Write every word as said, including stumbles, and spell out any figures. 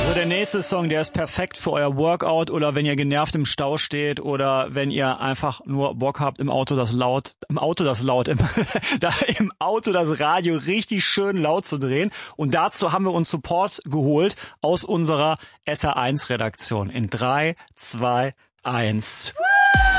So, der nächste Song, der ist perfekt für euer Workout oder wenn ihr genervt im Stau steht oder wenn ihr einfach nur Bock habt, im Auto das laut, im Auto das laut, im, da im Auto das Radio richtig schön laut zu drehen. Und dazu haben wir uns Support geholt aus unserer S R eins Redaktion. In drei, zwei, eins.